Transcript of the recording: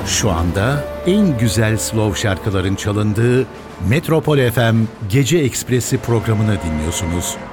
Şu anda en güzel slow şarkıların çalındığı Metropol FM Gece Ekspresi programını dinliyorsunuz.